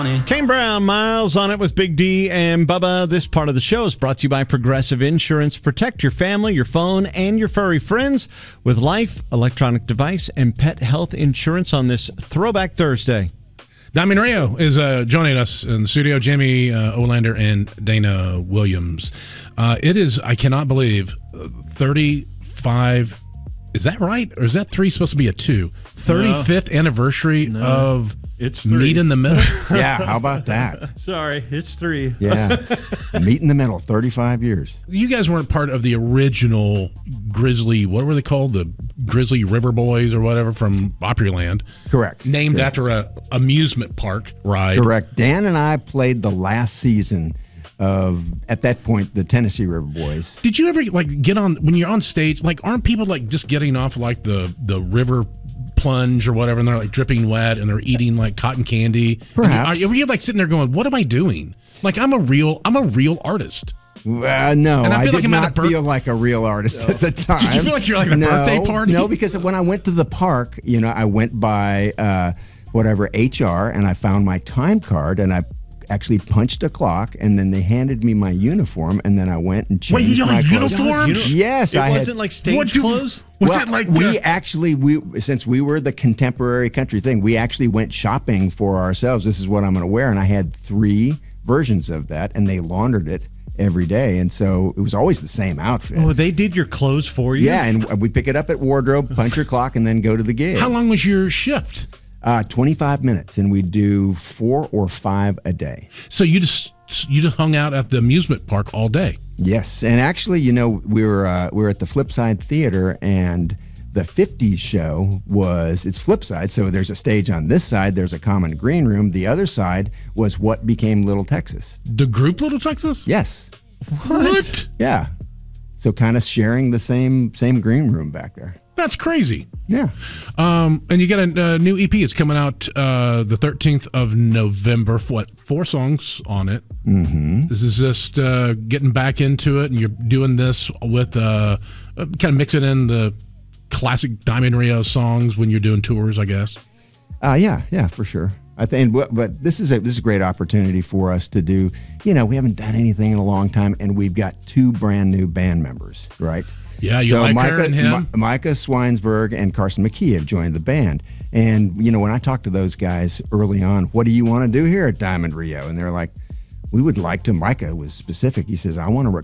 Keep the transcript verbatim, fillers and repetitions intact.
Kane Brown, Miles on it with Big D and Bubba. This part of the show is brought to you by Progressive Insurance. Protect your family, your phone, and your furry friends with life, electronic device, and pet health insurance on this Throwback Thursday. Diamond Rio is uh, joining us in the studio. Jamie uh, Olander and Dana Williams. Uh, it is, I cannot believe, thirty-five. Is that right? Or is that three supposed to be a two? thirty-fifth no. anniversary no. of it's Meet in the Middle? Yeah, how about that? Sorry, it's three. Yeah. Meet in the Middle, thirty-five years. You guys weren't part of the original Grizzly, what were they called? The Grizzly River Boys or whatever from Opryland. Correct. Named Correct. after a amusement park ride. Correct. Dan and I played the last season of, at that point, the Tennessee River Boys. Did you ever like get on, when you're on stage, like aren't people like just getting off like the, the river plunge or whatever, and they're like dripping wet and they're eating like cotton candy? Perhaps. You, are you like sitting there going, what am I doing? Like I'm a real, I'm a real artist. Uh, no, and I, I did like not bir- feel like a real artist no. at the time. Did you feel like you're like at a no, birthday party? No, because when I went to the park, you know, I went by uh, whatever H R and I found my time card and I actually punched a clock, and then they handed me my uniform, and then I went and changed Wait, you my had clothes. uniforms? Yes, it I wasn't had, like stage you, clothes. Was well, it like we uh, actually we since we were the contemporary country thing, we actually went shopping for ourselves. This is what I'm going to wear, and I had three versions of that, and they laundered it every day, and so it was always the same outfit. Oh, they did your clothes for you? Yeah, and we pick it up at wardrobe, punch your clock, and then go to the gig. How long was your shift? Uh, twenty-five minutes, and we do four or five a day. So you just you just hung out at the amusement park all day? Yes, and actually, you know, we were uh, we were at the Flipside Theater, and the fifties show was it's Flipside. So there's a stage on this side, there's a common green room. The other side was what became Little Texas. The group Little Texas? Yes. What? Yeah. So kind of sharing the same same green room back there. That's crazy. Yeah. Um, and you got a, a new E P. It's coming out uh, the thirteenth of November. What, four songs on it? Mm-hmm. This is just uh, getting back into it, and you're doing this with uh, kind of mixing in the classic Diamond Rio songs when you're doing tours, I guess. Uh, yeah, yeah, for sure. I think, but, but this is a this is a great opportunity for us to do. You know, we haven't done anything in a long time, and we've got two brand new band members, right? Yeah, you so like Micah, her and him? M- Micah Swinesberg and Carson McKee have joined the band. And, you know, when I talked to those guys early on, what do you want to do here at Diamond Rio? And they're like, we would like to, Micah was specific. He says, I want to